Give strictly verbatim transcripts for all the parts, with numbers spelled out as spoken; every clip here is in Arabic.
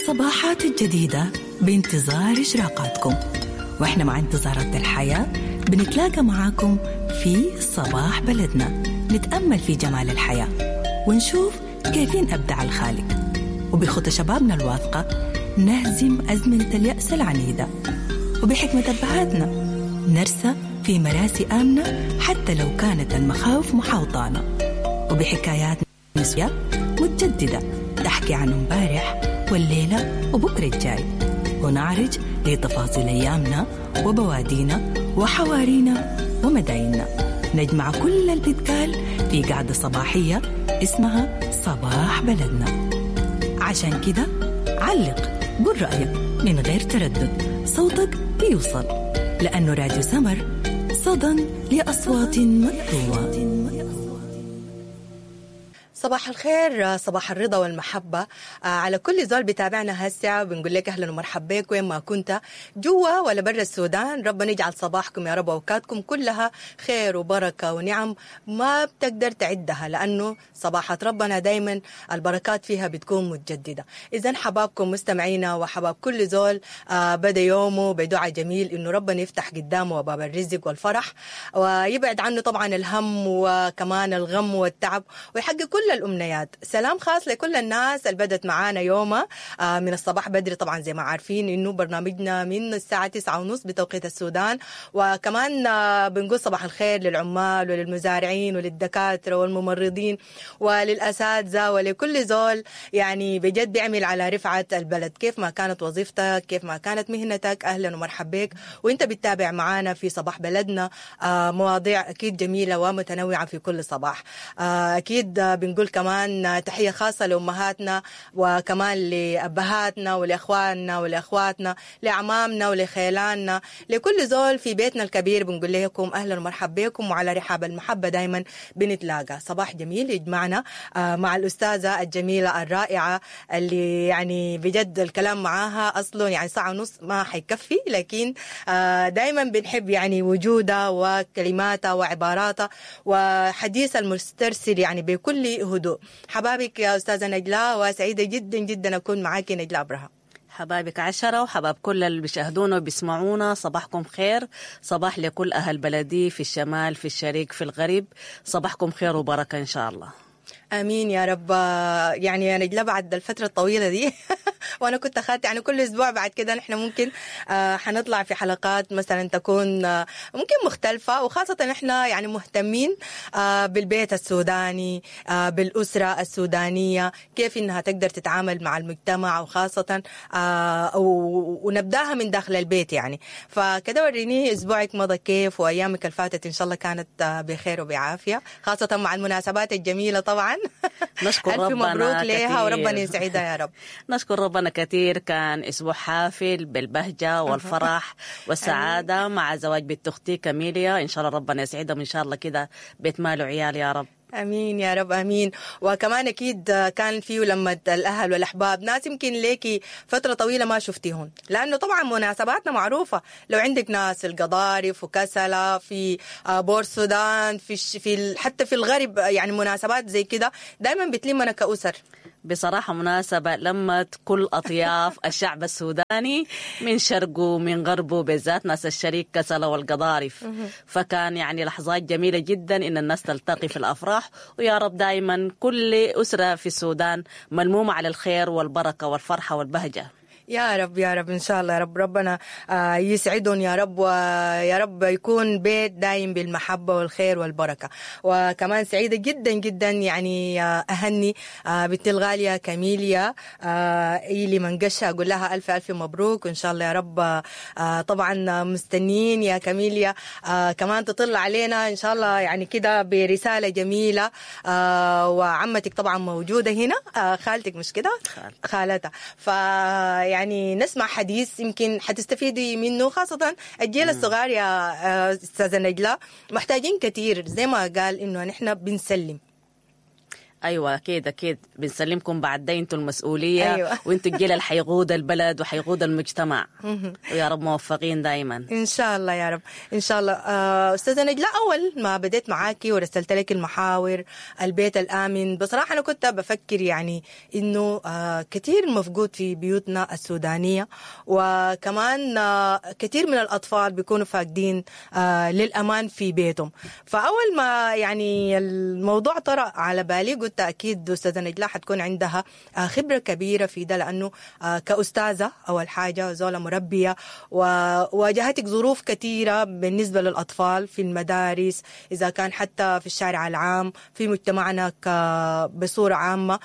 الصباحات الجديدة بانتظار إشراقاتكم، وإحنا مع انتظارات الحياة بنتلاقى معاكم في صباح بلدنا، نتأمل في جمال الحياة ونشوف كيفين أبدع الخالق، وبخطى شبابنا الواثقة نهزم أزمنة اليأس العنيدة، وبحكمة أبهاتنا نرسى في مراسي آمنة حتى لو كانت المخاوف محاوطانا، وبحكايات نسوية متجددة تحكي عن امبارح والليلة وبكرة الجاي، ونعرج لتفاصيل أيامنا وبوادينا وحوارينا ومدايننا، نجمع كل اللي بيتقال في قعدة صباحية اسمها صباح بلدنا. عشان كده علق قل رأيك من غير تردد، صوتك بيوصل، لأنه راديو سمر صدى لأصوات مكتومة. صباح الخير، صباح الرضا والمحبة على كل زول بتابعنا هسه. بنقول لك أهلا ومرحبا بك وين ما كنت، جوا ولا برا السودان. ربنا يجعل صباحكم يا رب أوقاتكم كلها خير وبركة ونعم ما بتقدر تعدها، لأنه صباحات ربنا دايما البركات فيها بتكون متجددة. إذن حبابكم مستمعينا وحباب كل زول بدأ يومه بدعاء جميل إنه ربنا يفتح قدامه باب الرزق والفرح، ويبعد عنه طبعا الهم وكمان الغم والتعب، ويحقق كل الأمنيات. سلام خاص لكل الناس اللي بدت معانا يومها من الصباح بدري. طبعا زي ما عارفين إنه برنامجنا من الساعة تسعة ونص بتوقيت السودان، وكمان بنقول صباح الخير للعمال وللمزارعين وللدكاترة والممرضين وللأساتذة ولكل زول يعني بجد بيعمل على رفعة البلد. كيف ما كانت وظيفتك، كيف ما كانت مهنتك، أهلا ومرحبا بك وإنت بتتابع معانا في صباح بلدنا. مواضيع أكيد جميلة ومتنوعة في كل صباح. أكيد بنقول كمان تحية خاصة لأمهاتنا وكمان لأبهاتنا ولأخواننا ولأخواتنا لأعمامنا ولخيلاننا، لكل زول في بيتنا الكبير بنقول لكم أهلا ومرحبا بكم، وعلى رحاب المحبة دايما بنتلاقى. صباح جميل يجمعنا مع الأستاذة الجميلة الرائعة اللي يعني بجد الكلام معاها أصلا يعني ساعة ونص ما حيكفي، لكن دايما بنحب يعني وجودها وكلماتها وعباراتها وحديث المسترسل يعني بكل هدوء. حبابك يا أستاذة نجلاء، وسعيدة جدا جدا أكون معاك نجلاء أبرهة. حبابك عشرة وحباب كل اللي بيشاهدونا وبيسمعونا، صباحكم خير. صباح لكل أهل بلدي في الشمال في الشرق في الغرب، صباحكم خير وبركة إن شاء الله. امين يا رب. يعني يا نجلاء بعد الفتره الطويله دي وانا كنت اخذت يعني كل اسبوع بعد كده نحن ممكن آه حنطلع في حلقات مثلا تكون آه ممكن مختلفه، وخاصه احنا يعني مهتمين آه بالبيت السوداني، آه بالاسره السودانيه، كيف انها تقدر تتعامل مع المجتمع، وخاصه آه ونبداها من داخل البيت يعني. فكده وريني اسبوعك مضى كيف، وايامك الفاتت ان شاء الله كانت آه بخير وبعافيه، خاصه مع المناسبات الجميله طبعا. نشكر ألف ربنا مبروك ليها كتير. وربنا يسعدها يا رب. نشكر ربنا كثير، كان أسبوع حافل بالبهجة والفرح والسعادة مع زواج بنت أختي كاميليا، إن شاء الله ربنا يسعدهم إن شاء الله كده بيت مال وعيال يا رب. امين يا رب امين. وكمان اكيد كان فيه لمة الاهل والاحباب، ناس يمكن ليكي فتره طويله ما شفتيهم، لانه طبعا مناسباتنا معروفه. لو عندك ناس القضارف وكسلة في بور السودان في في حتى في الغرب، يعني مناسبات زي كده دائما بتلمنا كأسر. بصراحة مناسبة لمت كل أطياف الشعب السوداني من شرقه من غربه، بالذات ناس الشريك كسلة والقضارف. فكان يعني لحظات جميلة جدا إن الناس تلتقي في الأفراح، ويا رب دائما كل أسرة في السودان ملمومة على الخير والبركة والفرحة والبهجة. يا رب يا رب إن شاء الله يا رب. ربنا يسعدهم يا رب، ويا رب يكون بيت دايم بالمحبة والخير والبركة. وكمان سعيدة جدا جدا يعني أهني بنتي الغالية كاميليا إيلي منقشة، أقول لها ألف ألف مبروك وإن شاء الله يا رب. طبعا مستنين يا كاميليا كمان تطلع علينا إن شاء الله يعني كده برسالة جميلة. وعمتك طبعا موجودة هنا، خالتك مش كده؟ خالتها. ف يعني نسمع حديث يمكن حتستفيدي منه، خاصة الجيل الصغار يا أستاذة نجلاء محتاجين كتير، زي ما قال إنه نحن بنسلم. ايوه اكيد اكيد بنسلمكم بعد ده، انتوا المسؤوليه. أيوة. وانتوا الجيل اللي حيقود البلد وحيقود المجتمع. ويا رب موفقين دائما ان شاء الله يا رب ان شاء الله. آه، استاذه نجلاء، اول ما بديت معاكي ورسلت لك المحاور البيت الامن، بصراحه انا كنت بفكر يعني انه آه كثير مفقود في بيوتنا السودانيه، وكمان آه كثير من الاطفال بيكونوا فاقدين آه للامان في بيتهم. فاول ما يعني الموضوع طرأ على بالي قلت اكيد استاذه نجلاء حتكون عندها آه خبره كبيره في ده، لانه آه كاستاذه اول حاجه زوله مربيه، وواجهتك ظروف كثيره بالنسبه للاطفال في المدارس، اذا كان حتى في الشارع العام في مجتمعنا بصوره عامه.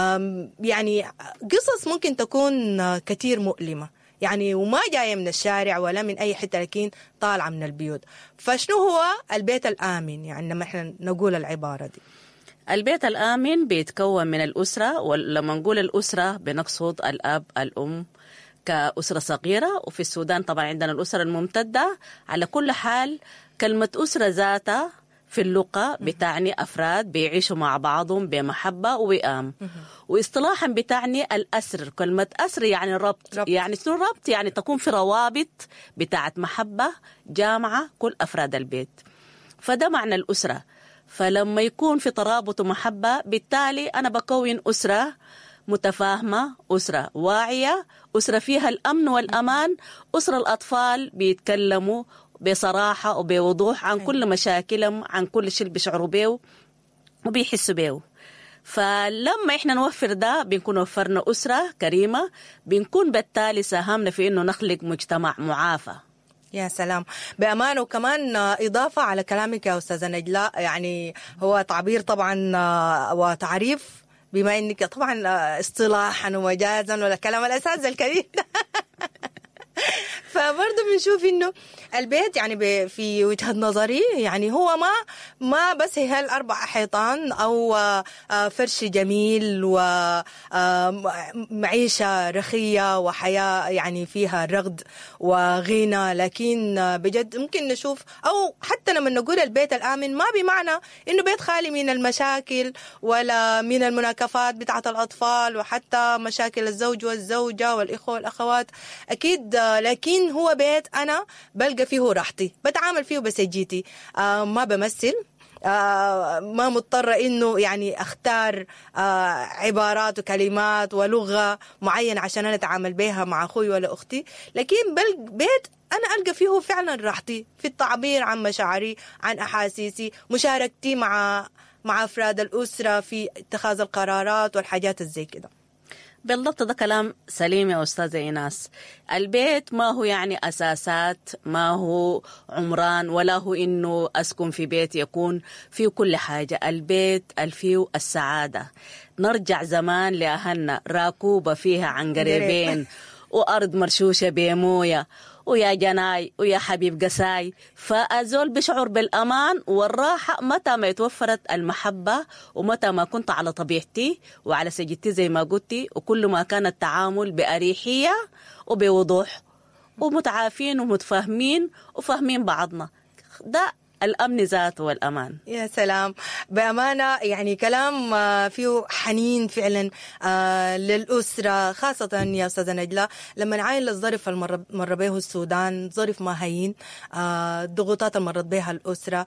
يعني قصص ممكن تكون كثير مؤلمه يعني، وما جايه من الشارع ولا من اي حته، لكن طالعه من البيوت. فشنو هو البيت الامن يعني لما احنا نقول العباره دي؟ البيت الآمن بيتكون من الأسرة، ولما نقول الأسرة بنقصد الأب الأم كأسرة صغيرة. وفي السودان طبعا عندنا الأسرة الممتدة. على كل حال كلمة أسرة ذاتها في اللغة بتعني أفراد بيعيشوا مع بعضهم بمحبة ووئام. واصطلاحا بتعني الأسر. كلمة أسر يعني ربط, ربط. يعني شنو ربط؟ يعني تكون في روابط بتاعت محبة جامعة كل أفراد البيت. فده معنى الأسرة. فلما يكون في ترابط ومحبة بالتالي أنا بكون أسرة متفاهمة، أسرة واعية، أسرة فيها الأمن والأمان، أسرة الأطفال بيتكلموا بصراحة وبوضوح عن كل مشاكلهم، عن كل شيء بيشعروا بيه وبيحسوا بيه. فلما إحنا نوفر ده بنكون وفرنا أسرة كريمة، بنكون بالتالي ساهمنا في إنه نخلق مجتمع معافى. يا سلام بأمانة. وكمان إضافة على كلامك يا أستاذة نجلاء، يعني هو تعبير طبعا وتعريف، بما أنك طبعا اصطلاحا ومجازا ولا كلام الأساس الكريم فبرضه بنشوف انه البيت يعني في وجهة نظري يعني هو ما ما بس هي هالاربع حيطان او فرش جميل ومعيشة رخية وحياة يعني فيها رغد وغنى، لكن بجد ممكن نشوف او حتى لما نقول البيت الآمن ما بمعنى انه بيت خالي من المشاكل ولا من المناكفات بتاعة الاطفال وحتى مشاكل الزوج والزوجة والاخوة والاخوات، اكيد، لكن هو بيت أنا بلقى فيه راحتي، بتعامل فيه بسجيتي، آه ما بمثل، آه ما مضطرة إنه يعني أختار آه عبارات وكلمات ولغة معينة عشان أنا أتعامل بها مع أخوي ولا أختي، لكن بيت أنا ألقى فيه فعلا راحتي في التعبير عن مشاعري، عن أحاسيسي، مشاركتي مع مع أفراد الأسرة في اتخاذ القرارات والحاجات الزي كده. بالضبط، ده كلام سليم يا أستاذة إيناس. البيت ما هو يعني أساسات، ما هو عمران، ولا هو إنه أسكن في بيت يكون فيه كل حاجة. البيت الفيه السعادة. نرجع زمان لأهلنا راكوبة فيها عن قريبين وأرض مرشوشة بموية ويا جناي ويا حبيب قساي. فأزول بشعر بالأمان والراحة متى ما يتوفرت المحبة، ومتى ما كنت على طبيعتي وعلى سجدتي زي ما قلتي، وكل ما كان التعامل بأريحية وبوضوح ومتعافين ومتفاهمين وفاهمين بعضنا. ده الأمن ذاته والأمان. يا سلام بأمانة، يعني كلام فيه حنين فعلا للأسرة، خاصة يا أستاذة نجلاء لما نعاين للظرف المر به السودان، ظرف ما هين، الضغوطات المرت بها الأسرة،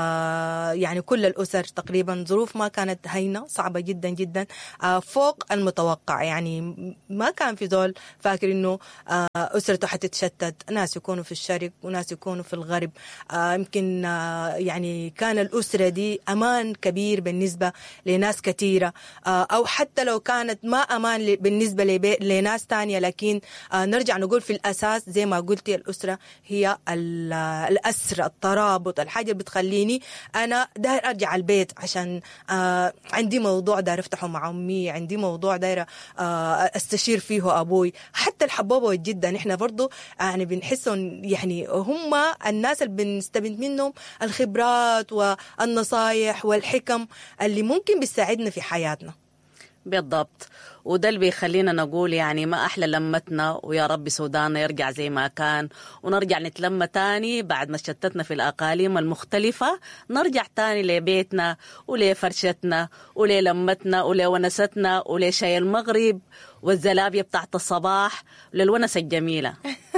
يعني كل الأسر تقريبا ظروف ما كانت هينة، صعبة جدا جدا فوق المتوقع. يعني ما كان في ذول فاكر إنه أسرته حتتشتت، ناس يكونوا في الشرق وناس يكونوا في الغرب. يمكن يعني كان الأسرة دي أمان كبير بالنسبة لناس كثيرة، أو حتى لو كانت ما أمان بالنسبة لناس تانية، لكن نرجع نقول في الأساس زي ما قلتي الأسرة هي الأسر، الترابط، الحاجة اللي بتخليني أنا داير أرجع البيت عشان عندي موضوع داير أفتحه مع أمي، عندي موضوع داير أستشير فيه أبوي. حتى الحبابة والجدة نحن برضو يعني بنحسهم يعني هم الناس اللي بنستبد منهم الخبرات والنصايح والحكم اللي ممكن بتساعدنا في حياتنا. بالضبط. وده اللي بيخلينا نقول يعني ما أحلى لمتنا، ويا رب سوداننا يرجع زي ما كان، ونرجع نتلم تاني بعد ما شتتنا في الأقاليم المختلفة، نرجع تاني لبيتنا ولفرشتنا وللمتنا ولونستنا ولشاي المغرب والزلابية بتاعت الصباح للونسة الجميلة.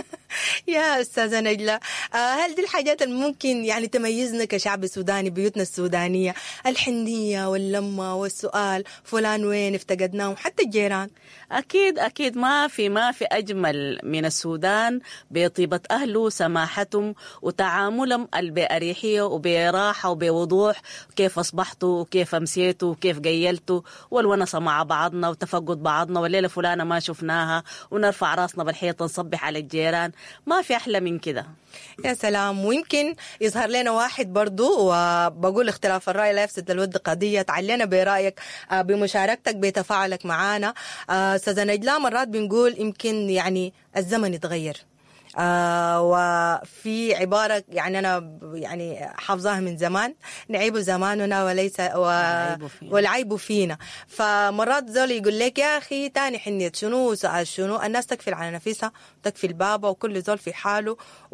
يا أستاذة نجلة، هل دي الحاجات اللي ممكن يعني تميزنا كشعب سوداني، بيوتنا السودانية، الحنية واللمة والسؤال فلان وين افتقدناهم، حتى الجيران؟ أكيد أكيد، ما في ما في أجمل من السودان بطيبة أهله، سماحتهم وتعاملهم بأريحية وبراحة وبوضوح، كيف أصبحتوا وكيف أمسيتوا وكيف قيلتوا، والونسة مع بعضنا وتفقد بعضنا، والليلة فلانة ما شفناها ونرفع راسنا بالحيط نصبح على الجيران. ما في أحلى من كده. يا سلام. ويمكن يظهر لنا واحد برضو، وبقول اختلاف الرأي لا يفسد للود قضية، تعلينا برأيك بمشاركتك بتفاعلك معنا. أستاذة نجلاء، مرات بنقول يمكن يعني الزمن يتغير، آه وفي عبارة يعني أنا يعني حافظاها من زمان، نعيب زماننا وليس و... والعيب فينا. فمرات زول يقول لك يا أخي تاني حنيت شنو سأل شنو، الناس تكفل على نفسها تكفي البابا وكل زول في حاله،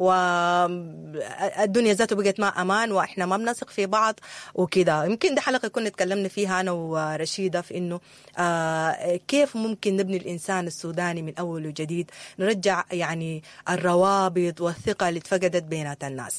والدنيا ذاته بقت ما أمان وإحنا ما بنثق في بعض وكده. يمكن دي حلقة كنا نتكلمنا فيها أنا ورشيدة في إنه آه كيف ممكن نبني الإنسان السوداني من أول وجديد، نرجع يعني الروابط والثقة اللي اتفقدت بينات الناس.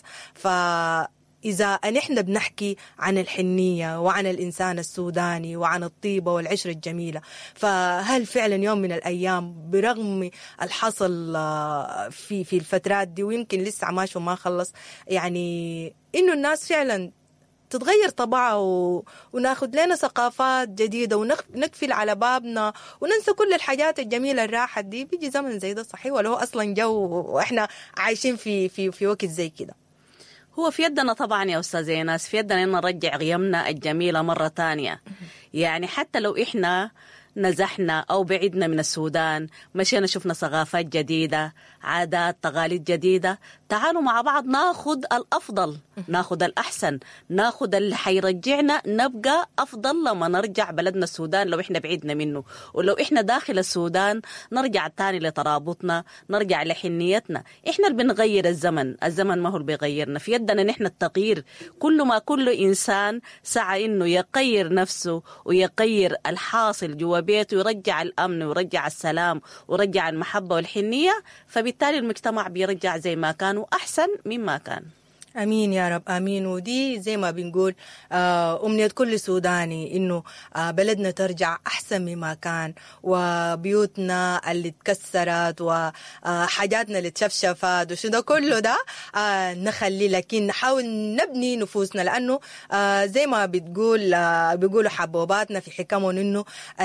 فإذا نحن بنحكي عن الحنية وعن الإنسان السوداني وعن الطيبة والعشرة الجميلة، فهل فعلا يوم من الأيام برغم الحصل في في الفترات دي، ويمكن لسه ماشي وما خلص، يعني إنه الناس فعلا تتغير طبعها و... وناخد لنا ثقافات جديدة ونقفل على بابنا وننسى كل الحاجات الجميلة الراحة دي؟ بيجي زمن زي ده صحيح، ولا هو أصلا جو وإحنا عايشين في في في وقت زي كده؟ هو في يدنا طبعا يا أستاذ ناس، في يدنا إن نرجع قيمنا الجميلة مرة تانية. يعني حتى لو إحنا نزحنا أو بعدنا من السودان، مشينا شفنا ثقافات جديدة، عادات تقاليد جديدة، تعالوا مع بعض ناخد الأفضل، ناخد الأحسن، ناخد اللي حيرجعنا نبقى أفضل لما نرجع بلدنا السودان لو إحنا بعدنا منه. ولو إحنا داخل السودان نرجع تاني لترابطنا، نرجع لحنيتنا. إحنا اللي بنغير الزمن، الزمن ما هو اللي بيغيرنا، في يدنا نحن التغيير. كل ما كل إنسان سعى إنه يغير نفسه ويغير الحاصل جوا بيته، ويرجع الأمن ويرجع السلام ويرجع المحبة والحنية، فبالتالي المجتمع بيرجع زي ما كان وأحسن مما كان. امين يا رب، امين. ودي زي ما بنقول امنيه كل سوداني، انه بلدنا ترجع احسن مما كان، وبيوتنا اللي اتكسرت وحاجاتنا اللي اتشفشفت وشو ده كله ده نخلي، لكن نحاول نبني نفوسنا، لانه زي ما بتقول بيقولوا حبوباتنا في حكمهم انه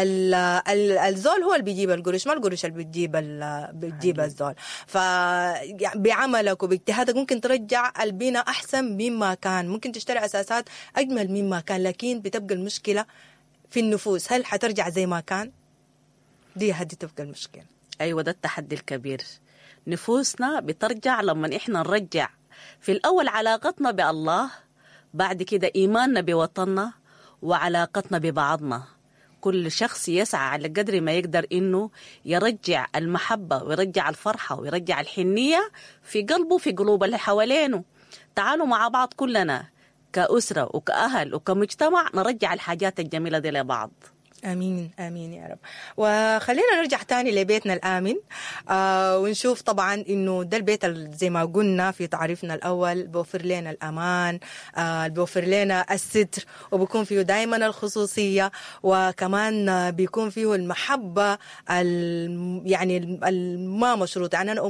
الزول هو اللي بيجيب القروش، ما القروش اللي بتجيب بتجيب الزول. فبعملك وباجتهادك ممكن ترجع البينا أحسن مما كان، ممكن تشتري أساسات أجمل مما كان، لكن بتبقى المشكلة في النفوس، هل حترجع زي ما كان؟ دي هدي تبقى المشكلة. أيوة، ده التحدي الكبير. نفوسنا بترجع لما إحنا نرجع في الأول علاقتنا بالله، بعد كده إيماننا بوطننا وعلاقتنا ببعضنا. كل شخص يسعى على قدر ما يقدر إنه يرجع المحبة ويرجع الفرحة ويرجع الحنية في قلبه في قلوب اللي حوالينه. تعالوا مع بعض كلنا كأسرة وكأهل وكمجتمع نرجع الحاجات الجميلة دي لبعض. امين امين يا رب. وخلينا نرجع تاني لبيتنا الامن، آه ونشوف طبعا انه ده البيت زي ما قلنا في تعريفنا الاول بيوفر لنا الامان، آه بيوفر لنا الستر، وبيكون فيه دائما الخصوصيه، وكمان بيكون فيه المحبه يعني الما مشروط. يعني انا